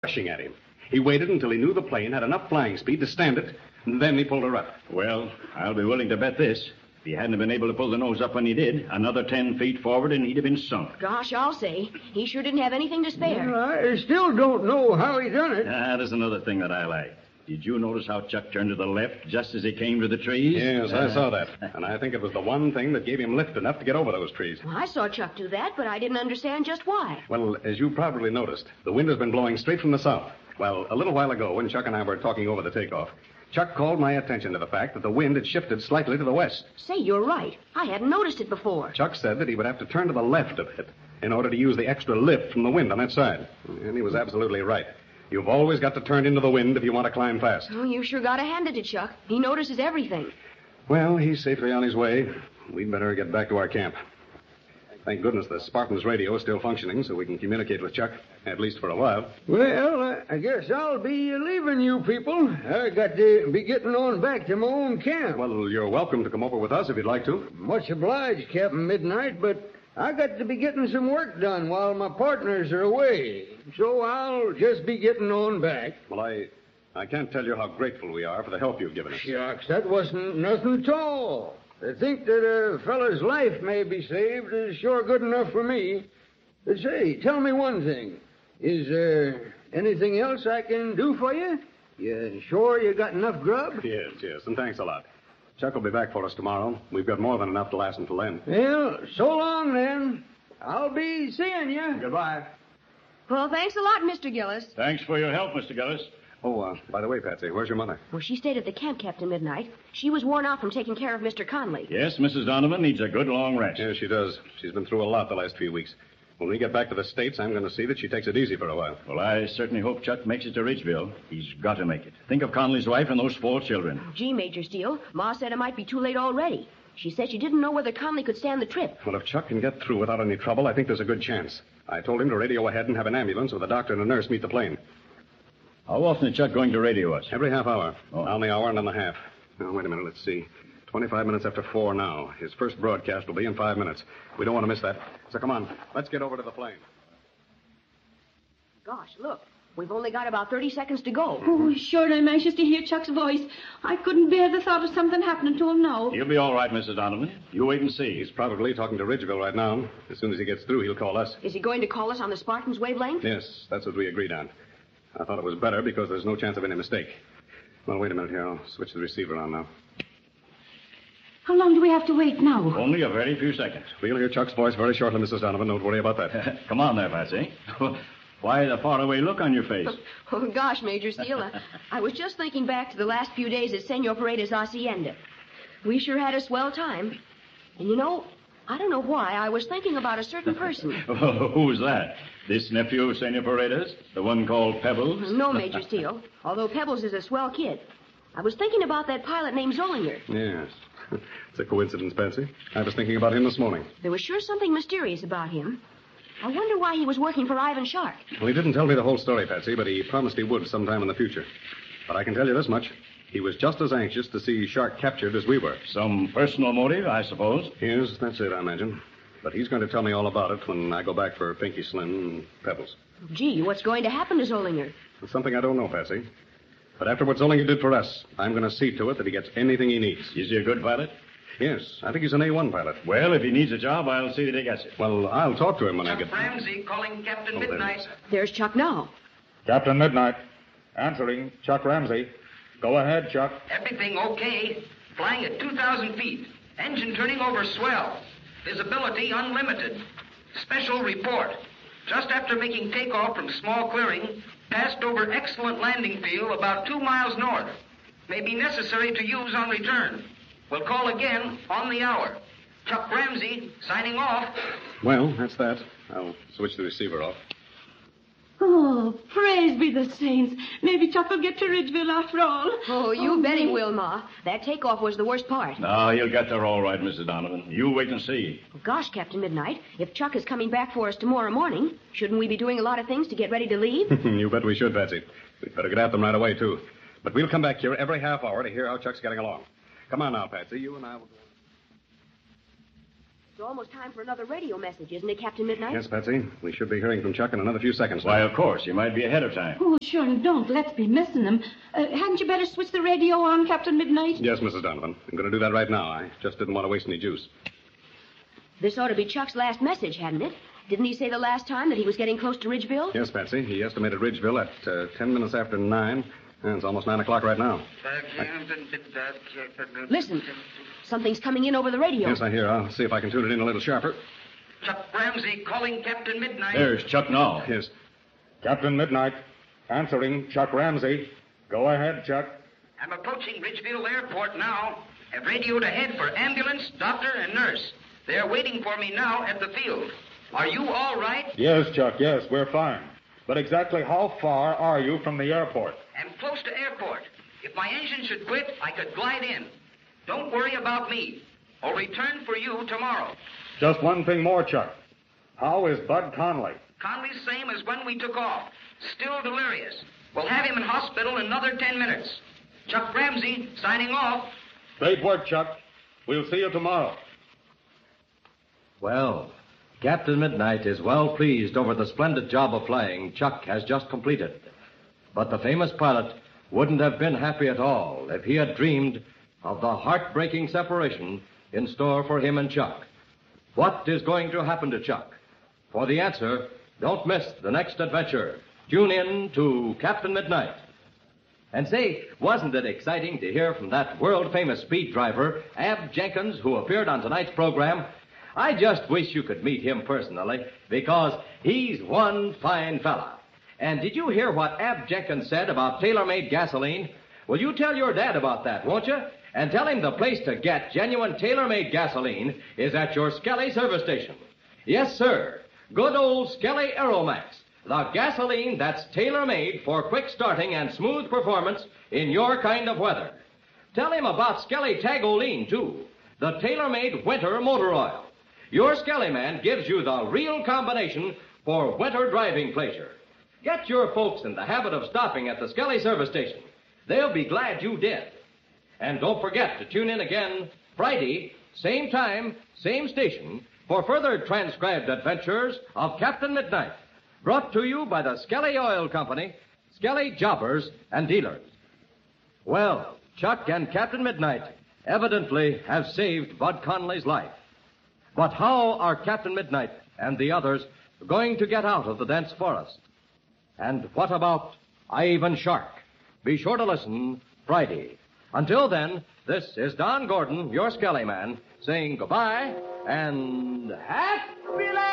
rushing at him. He waited until he knew the plane had enough flying speed to stand it, and then he pulled her up. Well, I'll be willing to bet this. If he hadn't been able to pull the nose up when he did, another 10 feet forward and he'd have been sunk. Gosh, I'll say. He sure didn't have anything to spare. Well, I still don't know how he done it. There's another thing that I like. Did you notice how Chuck turned to the left just as he came to the trees? Yes, I saw that. And I think it was the one thing that gave him lift enough to get over those trees. Well, I saw Chuck do that, but I didn't understand just why. Well, as you probably noticed, the wind has been blowing straight from the south. Well, a little while ago, when Chuck and I were talking over the takeoff, Chuck called my attention to the fact that the wind had shifted slightly to the west. Say, you're right. I hadn't noticed it before. Chuck said that he would have to turn to the left a bit in order to use the extra lift from the wind on that side. And he was absolutely right. You've always got to turn into the wind if you want to climb fast. Oh, you sure got to hand it to Chuck. He notices everything. Well, he's safely on his way. We'd better get back to our camp. Thank goodness the Spartan's radio is still functioning so we can communicate with Chuck, at least for a while. Well, I guess I'll be leaving you people. I got to be getting on back to my own camp. Well, you're welcome to come over with us if you'd like to. Much obliged, Captain Midnight, but I got to be getting some work done while my partners are away. So I'll just be getting on back. Well, I can't tell you how grateful we are for the help you've given us. Shucks, that wasn't nothing at all. To think that a fellow's life may be saved is sure good enough for me. But say, tell me one thing. Is there anything else I can do for you? You sure you got enough grub? Yes, and thanks a lot. Chuck will be back for us tomorrow. We've got more than enough to last until then. Well, so long then. I'll be seeing you. Goodbye. Well, thanks a lot, Mr. Gillis. Thanks for your help, Mr. Gillis. Oh, by the way, Patsy, where's your mother? Well, she stayed at the camp, Captain Midnight. She was worn out from taking care of Mr. Conley. Yes, Mrs. Donovan needs a good long rest. Yes, she does. She's been through a lot the last few weeks. When we get back to the States, I'm going to see that she takes it easy for a while. Well, I certainly hope Chuck makes it to Ridgeville. He's got to make it. Think of Conley's wife and those 4 children. Gee, Major Steele, Ma said it might be too late already. She said she didn't know whether Conley could stand the trip. Well, if Chuck can get through without any trouble, I think there's a good chance. I told him to radio ahead and have an ambulance with a doctor and a nurse meet the plane. How often is Chuck going to radio us? Every half hour. Oh. On the hour and on the half. Now, wait a minute. Let's see. 25 minutes after 4 now. His first broadcast will be in 5 minutes. We don't want to miss that. So come on. Let's get over to the plane. Gosh, look. We've only got about 30 seconds to go. Oh, sure, I'm anxious to hear Chuck's voice. I couldn't bear the thought of something happening to him now. He'll be all right, Mrs. Donovan. You wait and see. He's probably talking to Ridgeville right now. As soon as he gets through, he'll call us. Is he going to call us on the Spartan's wavelength? Yes, that's what we agreed on. I thought it was better because there's no chance of any mistake. Well, wait a minute here. I'll switch the receiver on now. How long do we have to wait now? Only a very few seconds. We'll hear Chuck's voice very shortly, Mrs. Donovan. Don't worry about that. Come on there, Patsy. Why the faraway look on your face? Oh, gosh, Major Steele, I was just thinking back to the last few days at Senor Paredes' hacienda. We sure had a swell time. And you know, I don't know why, I was thinking about a certain person. Who's that? This nephew of Senor Paredes? The one called Pebbles? No, Major Steele, although Pebbles is a swell kid. I was thinking about that pilot named Zollinger. Yes. It's a coincidence, Patsy. I was thinking about him this morning. There was sure something mysterious about him. I wonder why he was working for Ivan Shark. Well, he didn't tell me the whole story, Patsy, but he promised he would sometime in the future. But I can tell you this much. He was just as anxious to see Shark captured as we were. Some personal motive, I suppose? Yes, that's it, I imagine. But he's going to tell me all about it when I go back for Pinky Slim and Pebbles. Gee, what's going to happen to Zollinger? It's something I don't know, Patsy. But after what Zollinger did for us, I'm going to see to it that he gets anything he needs. Is he a good pilot? Yes, I think he's an A1 pilot. Well, if he needs a job, I'll see that he gets it. Well, I'll talk to him when I get... Chuck Ramsey calling Captain Midnight. There's Chuck now. Captain Midnight. Answering, Chuck Ramsey. Go ahead, Chuck. Everything okay. Flying at 2,000 feet. Engine turning over swell. Visibility unlimited. Special report. Just after making takeoff from small clearing, passed over excellent landing field about 2 miles north. May be necessary to use on return. We'll call again on the hour. Chuck Ramsey, signing off. Well, that's that. I'll switch the receiver off. Oh, praise be the saints. Maybe Chuck will get to Ridgeville after all. Oh, you bet he will, Ma. That takeoff was the worst part. No, he'll get there all right, Mrs. Donovan. You wait and see. Gosh, Captain Midnight, if Chuck is coming back for us tomorrow morning, shouldn't we be doing a lot of things to get ready to leave? You bet we should, Patsy. We'd better get at them right away, too. But we'll come back here every half hour to hear how Chuck's getting along. Come on now, Patsy. You and I will go. almost time for another radio message, isn't it, Captain Midnight? Yes, Patsy. We should be hearing from Chuck in another few seconds. Why, of course. You might be ahead of time. Oh, sure, and don't. Let's be missing him. Hadn't you better switch the radio on, Captain Midnight? Yes, Mrs. Donovan. I'm going to do that right now. I just didn't want to waste any juice. This ought to be Chuck's last message, hadn't it? Didn't he say the last time that he was getting close to Ridgeville? Yes, Patsy. He estimated Ridgeville at 10 minutes after 9. And it's almost 9 o'clock right now. Listen. Something's coming in over the radio. Yes, I hear. I'll see if I can tune it in a little sharper. Chuck Ramsey calling Captain Midnight. There's Chuck now. Yes. Captain Midnight. Answering Chuck Ramsey. Go ahead, Chuck. I'm approaching Ridgeville Airport now. Have radioed ahead for ambulance, doctor, and nurse. They're waiting for me now at the field. Are you all right? Yes, Chuck, yes, we're fine. But exactly how far are you from the airport? I'm close to airport. If my engine should quit, I could glide in. Don't worry about me. I'll return for you tomorrow. Just one thing more, Chuck. How is Bud Conley? Conley's same as when we took off. Still delirious. We'll have him in hospital in another 10 minutes. Chuck Ramsey, signing off. Great work, Chuck. We'll see you tomorrow. Well, Captain Midnight is well pleased over the splendid job of flying Chuck has just completed. But the famous pilot wouldn't have been happy at all if he had dreamed of the heartbreaking separation in store for him and Chuck. What is going to happen to Chuck? For the answer, don't miss the next adventure. Tune in to Captain Midnight. And say, wasn't it exciting to hear from that world-famous speed driver, Ab Jenkins, who appeared on tonight's program? I just wish you could meet him personally, because he's one fine fella. And did you hear what Ab Jenkins said about tailor-made gasoline? Well, you tell your dad about that, won't you? And tell him the place to get genuine tailor-made gasoline is at your Skelly service station. Yes, sir. Good old Skelly Aeromax. The gasoline that's tailor-made for quick starting and smooth performance in your kind of weather. Tell him about Skelly Tagoline, too. The tailor-made winter motor oil. Your Skelly man gives you the real combination for winter driving pleasure. Get your folks in the habit of stopping at the Skelly service station. They'll be glad you did. And don't forget to tune in again Friday, same time, same station, for further transcribed adventures of Captain Midnight, brought to you by the Skelly Oil Company, Skelly Jobbers and Dealers. Well, Chuck and Captain Midnight evidently have saved Bud Conley's life. But how are Captain Midnight and the others going to get out of the dense forest? And what about Ivan Shark? Be sure to listen Friday. Until then, this is Don Gordon, your Skelly man, saying goodbye and happy